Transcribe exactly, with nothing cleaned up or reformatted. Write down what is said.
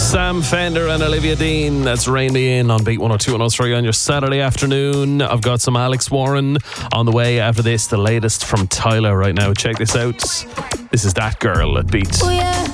Sam Fender and Olivia Dean. That's Rain Me In on Beat one oh two and oh three on your Saturday afternoon. I've got some Alex Warren on the way after this, the latest from Tyler right now. Check this out. This is That Girl at Beat. Oh yeah.